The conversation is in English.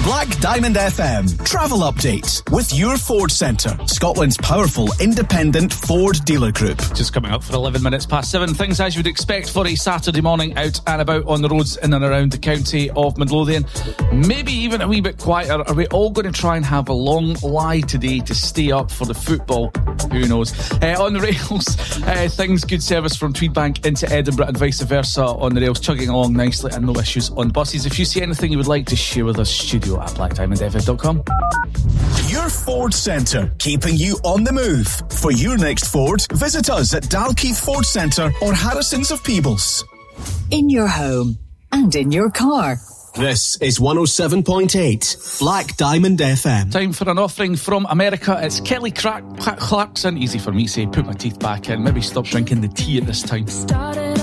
Black Diamond FM travel update with your Ford Centre, Scotland's powerful independent Ford dealer group. Just coming up for 11 minutes past 7. Things as you would expect for a Saturday morning out and about on the roads in and around the county of Midlothian. Maybe even a wee bit quieter. Are we all going to try and have a long lie today to stay up for the football? Who knows? On the rails, things good service from Tweedbank into Edinburgh and vice versa on the rails, chugging along nicely and no issues on buses. If you see anything you would like to share with us, studio at blackdiamondfm.com. Your Ford Centre, keeping you on the move. For your next Ford, visit us at Dalkeith Ford Centre or Harrison's of Peebles. In your home and in your car. This is 107.8 Black Diamond FM. Time for an offering from America. It's Kelly Clarkson. Easy for me to say, put my teeth back in. Maybe stop drinking the tea at this time.